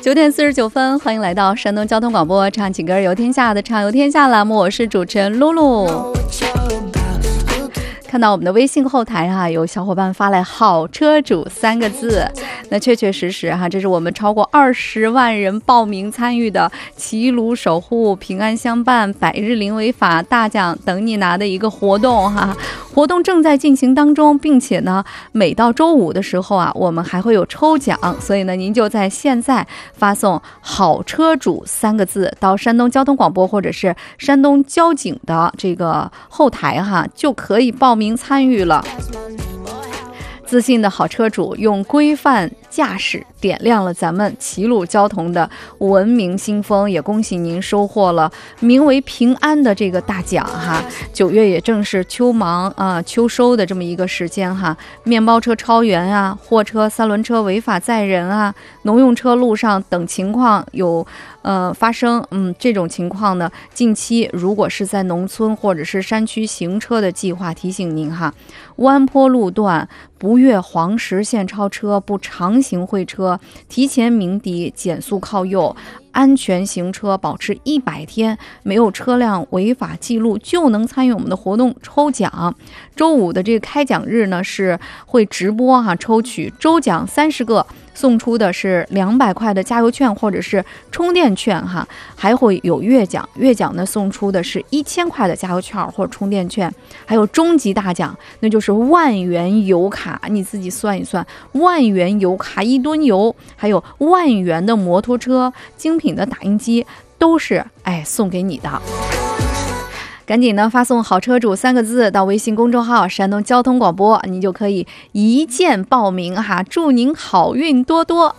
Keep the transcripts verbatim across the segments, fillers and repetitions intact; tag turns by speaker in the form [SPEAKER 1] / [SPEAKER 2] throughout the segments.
[SPEAKER 1] 九点四十九分，欢迎来到山东交通广播唱起歌游天下的唱游天下栏目，我是主持人露露。看到我们的微信后台啊，有小伙伴发来好车主三个字，那确确实实哈、啊，这是我们超过二十万人报名参与的齐鲁守护平安相伴百日零违法大奖等你拿的一个活动哈、啊，活动正在进行当中，并且呢，每到周五的时候啊，我们还会有抽奖，所以呢，您就在现在发送好车主三个字到山东交通广播或者是山东交警的这个后台哈、啊，就可以报名参与了。自信的好车主用规范驾驶点亮了咱们齐鲁交通的文明新风，也恭喜您收获了名为平安的这个大奖哈。九月也正是秋忙啊、呃、秋收的这么一个时间哈，面包车超员啊，货车三轮车违法载人啊，农用车路上等情况有呃发生，嗯，这种情况呢，近期如果是在农村或者是山区行车的计划，提醒您哈，弯坡路段不越黄实线超车，不长行会车，提前鸣笛，减速靠右，安全行车，保持一百天没有车辆违法记录，就能参与我们的活动抽奖。周五的这个开奖日呢，是会直播哈、啊，抽取周奖三十个，送出的是两百块的加油券或者是充电券哈，还会有月奖，月奖呢送出的是一千块的加油券或充电券，还有终极大奖，那就是万元油卡，你自己算一算，万元油卡一吨油，还有万元的摩托车、精品的打印机，都是哎送给你的。赶紧呢发送好车主三个字到微信公众号山东交通广播，你就可以一键报名哈，祝您好运多多。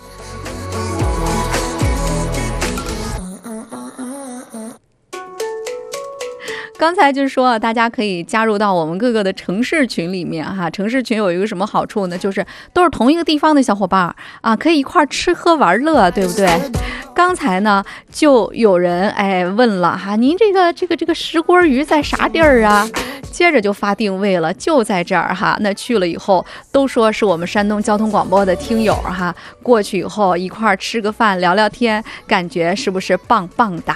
[SPEAKER 1] 刚才就是说大家可以加入到我们各个的城市群里面哈，城市群有一个什么好处呢，就是都是同一个地方的小伙伴啊，可以一块吃喝玩乐，对不对？刚才呢就有人哎问了哈，您这个这个这个石锅鱼在啥地儿啊？接着就发定位了，就在这儿哈。那去了以后都说是我们山东交通广播的听友哈，过去以后一块吃个饭聊聊天，感觉是不是棒棒的？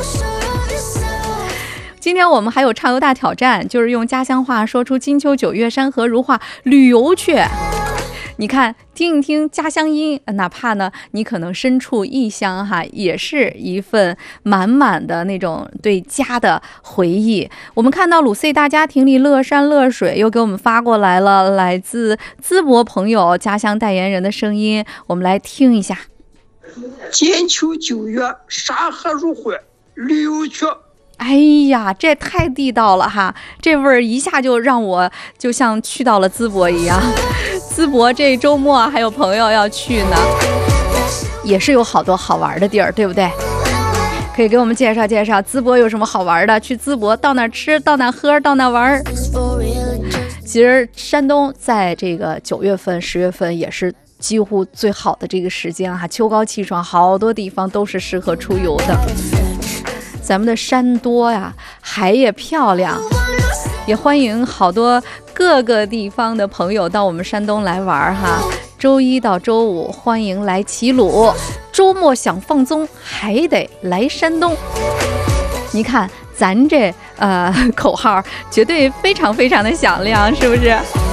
[SPEAKER 1] 今天我们还有畅游大挑战，就是用家乡话说出金秋九月山河如画，旅游去。你看，听一听家乡音，哪怕呢你可能身处异乡哈，也是一份满满的那种对家的回忆。我们看到鲁 C 大家庭里乐山乐水又给我们发过来了来自淄博朋友家乡代言人的声音，我们来听一下。
[SPEAKER 2] 金秋九月山河如画，旅游去。
[SPEAKER 1] 哎呀，这太地道了哈！这味儿一下就让我就像去到了淄博一样。淄博这周末还有朋友要去呢，也是有好多好玩的地儿，对不对？可以给我们介绍介绍淄博有什么好玩的？去淄博到哪吃，到哪喝，到哪玩？其实山东在这个九月份、十月份也是几乎最好的这个时间哈，秋高气爽，好多地方都是适合出游的。咱们的山多呀，海也漂亮，也欢迎好多各个地方的朋友到我们山东来玩哈。周一到周五欢迎来齐鲁，周末想放松还得来山东。你看咱这呃口号绝对非常非常的响亮，是不是？